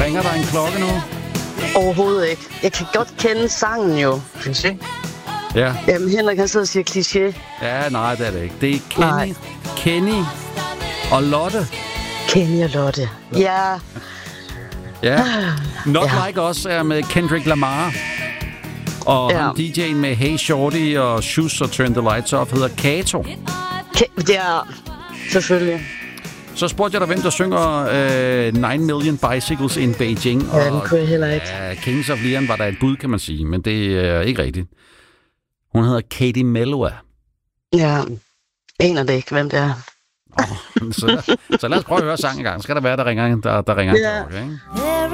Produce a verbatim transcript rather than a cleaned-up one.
Ringer der en klokke nu? Overhovedet ikke. Jeg kan godt kende sangen jo. Kliché? Ja. Jamen, Henrik han sidder og siger kliché. Ja, nej, det er det ikke. Det er Kenny, Nej. Kenny og Lotte. Kenny og Lotte. Ja. Ja. Not Ja. Like Us er med Kendrick Lamar. Og Ja. ham D J'en med Hey Shorty og Shoes og Turn the Lights Off hedder Kato. Ke- ja, selvfølgelig. Så spurgte jeg dig, hvem der synger øh, nine million Bicycles in Beijing. Ja, den kunne jeg heller ikke. Ja, Kings of Leon var der et bud, kan man sige, men det er ikke rigtigt. Hun hedder Katie Melua. Ja, aner det ikke, hvem det er. Oh, så, så lad os prøve at høre sangen en gang. Skal der være, der ringer, der, der ringer en Ja. klokke, ikke?